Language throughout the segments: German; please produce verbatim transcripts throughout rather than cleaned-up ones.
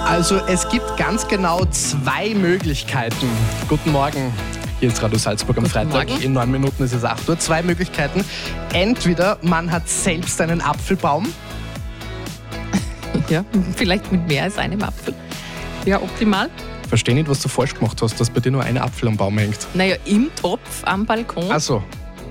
Also es gibt ganz genau zwei Möglichkeiten. Guten Morgen. Hier ist Radio Salzburg am Guten Freitag. Morgen. In neun Minuten ist es acht Uhr. Zwei Möglichkeiten. Entweder man hat selbst einen Apfelbaum. Ja, vielleicht mit mehr als einem Apfel. Ja, optimal. Verstehe nicht, was du falsch gemacht hast, dass bei dir nur ein Apfel am Baum hängt. Naja, im Topf am Balkon Also,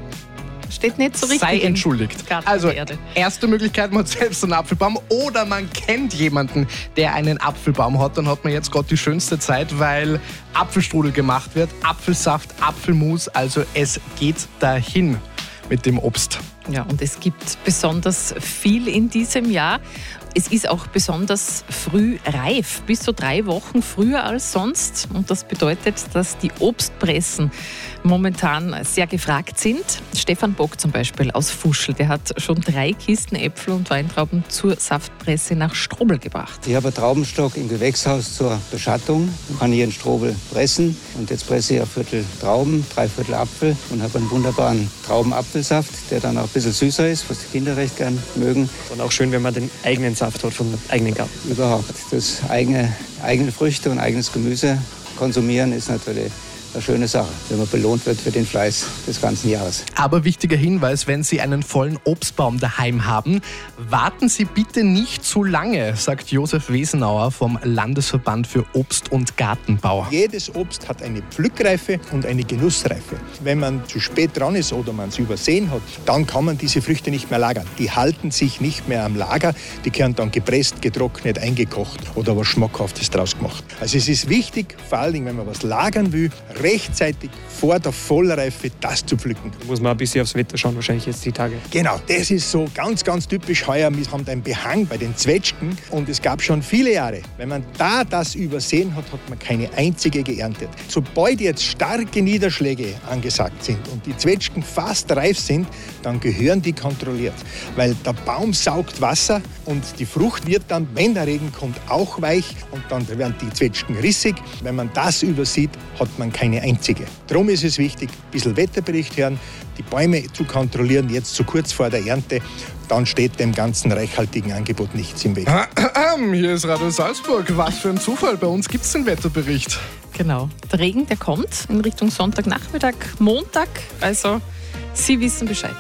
steht nicht so richtig. sei in entschuldigt. Gartenerde. Also, erste Möglichkeit, man hat selbst einen Apfelbaum oder man kennt jemanden, der einen Apfelbaum hat. Dann hat man jetzt gerade die schönste Zeit, weil Apfelstrudel gemacht wird, Apfelsaft, Apfelmus. Also es geht dahin mit dem Obst. Ja, und es gibt besonders viel in diesem Jahr. Es ist auch besonders früh reif, bis zu drei Wochen früher als sonst. Und das bedeutet, dass die Obstpressen momentan sehr gefragt sind. Stefan Bock zum Beispiel aus Fuschl, der hat schon drei Kisten Äpfel und Weintrauben zur Saftpresse nach Strobel gebracht. Ich habe einen Traubenstock im Gewächshaus zur Beschattung. Ich kann hier einen Strobel pressen und jetzt presse ich ein Viertel Trauben, drei Viertel Apfel und habe einen wunderbaren Traubenapfelsaft, der dann auch ein bisschen süßer ist, was die Kinder recht gern mögen. Und auch schön, wenn man den eigenen Saft hat vom eigenen Garten. Überhaupt. Das eigene, eigene Früchte und eigenes Gemüse konsumieren ist natürlich eine schöne Sache, wenn man belohnt wird für den Fleiß des ganzen Jahres. Aber wichtiger Hinweis, wenn Sie einen vollen Obstbaum daheim haben, warten Sie bitte nicht zu lange, sagt Josef Wesenauer vom Landesverband für Obst- und Gartenbau. Jedes Obst hat eine Pflückreife und eine Genussreife. Wenn man zu spät dran ist oder man es übersehen hat, dann kann man diese Früchte nicht mehr lagern. Die halten sich nicht mehr am Lager, die werden dann gepresst, getrocknet, eingekocht oder was Schmackhaftes draus gemacht. Also es ist wichtig, vor allem wenn man was lagern will, rechtzeitig vor der Vollreife das zu pflücken. Da muss man ein bisschen aufs Wetter schauen, wahrscheinlich jetzt die Tage. Genau, das ist so ganz, ganz typisch heuer. Wir haben einen Behang bei den Zwetschgen und es gab schon viele Jahre. Wenn man da das übersehen hat, hat man keine einzige geerntet. Sobald jetzt starke Niederschläge angesagt sind und die Zwetschgen fast reif sind, dann gehören die kontrolliert. Weil der Baum saugt Wasser und die Frucht wird dann, wenn der Regen kommt, auch weich und dann werden die Zwetschgen rissig. Wenn man das übersieht, hat man keine einzige. Darum ist es wichtig, ein bisschen Wetterbericht hören, die Bäume zu kontrollieren, jetzt so kurz vor der Ernte. Dann steht dem ganzen reichhaltigen Angebot nichts im Weg. Hier ist Radio Salzburg. Was für ein Zufall. Bei uns gibt es den Wetterbericht. Genau. Der Regen, der kommt in Richtung Sonntagnachmittag, Montag. Also, Sie wissen Bescheid.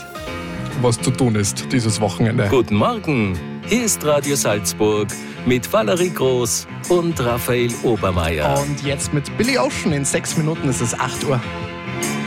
Was zu tun ist dieses Wochenende. Guten Morgen, hier ist Radio Salzburg mit Valerie Groß und Raphael Obermeier. Und jetzt mit Billy Ocean. In sechs Minuten ist es acht Uhr.